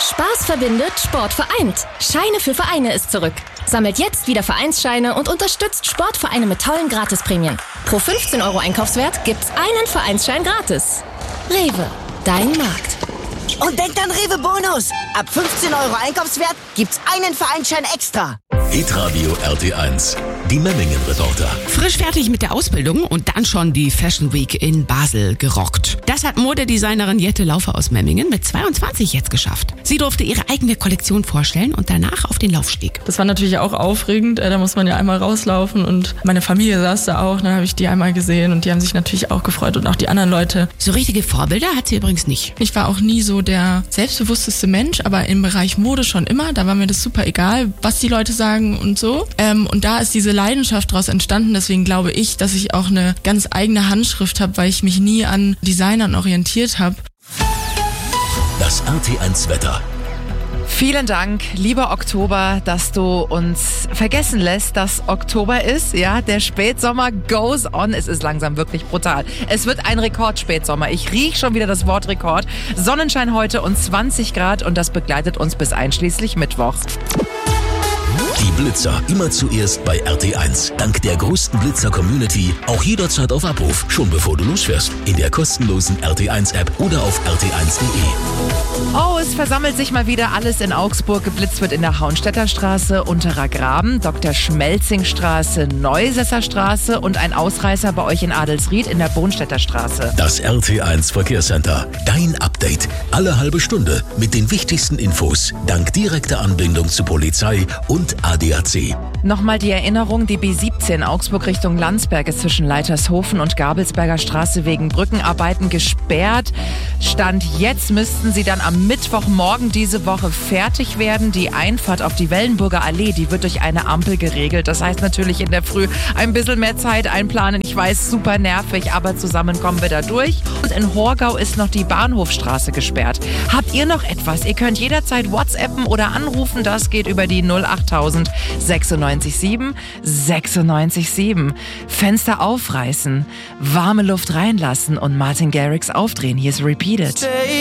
Spaß verbindet, Sport vereint. Scheine für Vereine ist zurück. Sammelt jetzt wieder Vereinsscheine und unterstützt Sportvereine mit tollen Gratisprämien. Pro 15 € Einkaufswert gibt's einen Vereinsschein gratis. Rewe, dein Markt. Und denkt an Rewe Bonus. Ab 15 € Einkaufswert gibt's einen Vereinsschein extra. Hitradio RT1, die Memmingen-Reporter. Frisch fertig mit der Ausbildung und dann schon die Fashion Week in Basel gerockt. Das hat Modedesignerin Jette Laufer aus Memmingen mit 22 jetzt geschafft. Sie durfte ihre eigene Kollektion vorstellen und danach auf den Laufsteg. Das war natürlich auch aufregend, da muss man ja einmal rauslaufen und meine Familie saß da auch, dann habe ich die einmal gesehen und die haben sich natürlich auch gefreut und auch die anderen Leute. So richtige Vorbilder hat sie übrigens nicht. Ich war auch nie so der selbstbewussteste Mensch, aber im Bereich Mode schon immer, da war mir das super egal, was die Leute sagen und so. Und da ist diese Leidenschaft daraus entstanden, deswegen glaube ich, dass ich auch eine ganz eigene Handschrift habe, weil ich mich nie an Designern orientiert habe. Das RT1 Wetter. Vielen Dank, lieber Oktober, dass du uns vergessen lässt, dass Oktober ist. Ja, der Spätsommer goes on. Es ist langsam wirklich brutal. Es wird ein Rekordspätsommer. Ich rieche schon wieder das Wort Rekord. Sonnenschein heute und 20 Grad und das begleitet uns bis einschließlich Mittwoch. Die Blitzer immer zuerst bei RT1. Dank der größten Blitzer-Community auch jederzeit auf Abruf, schon bevor du losfährst. In der kostenlosen RT1-App oder auf rt1.de. Oh, es versammelt sich mal wieder alles in Augsburg. Geblitzt wird in der Hauenstädter Straße, Unterer Graben, Dr. Schmelzing-Straße, Neusesser Straße und ein Ausreißer bei euch in Adelsried in der Bohnstädter Straße. Das RT1 Verkehrscenter. Dein Update. Alle halbe Stunde mit den wichtigsten Infos. Dank direkter Anbindung zu Polizei und ADAC. Nochmal die Erinnerung, die B17 Augsburg Richtung Landsberg ist zwischen Leitershofen und Gabelsberger Straße wegen Brückenarbeiten gesperrt. Stand jetzt müssten sie dann am Mittwochmorgen diese Woche fertig werden. Die Einfahrt auf die Wellenburger Allee, die wird durch eine Ampel geregelt. Das heißt natürlich in der Früh ein bisschen mehr Zeit einplanen. Ich weiß, super nervig, aber zusammen kommen wir da durch. Und in Horgau ist noch die Bahnhofstraße gesperrt. Habt ihr noch etwas? Ihr könnt jederzeit WhatsAppen oder anrufen. Das geht über die 08000 967 967. Fenster aufreißen, warme Luft reinlassen und Martin Garrix aufdrehen. Hier ist Repeated.